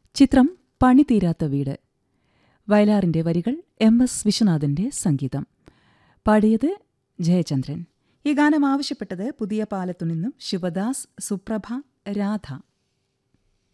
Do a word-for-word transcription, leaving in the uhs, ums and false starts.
ചിത്രം പണി തീരാത്ത വീട്. വയലാറിന്റെ വരികൾ എം എസ് വിശ്വനാഥന്റെ സംഗീതം. പാടിയത് ജയചന്ദ്രൻ. ഈ ഗാനം ആവശ്യപ്പെട്ടത് പുതിയ പാലത്തുനിന്നും ശിവദാസ്, സുപ്രഭ, രാധ.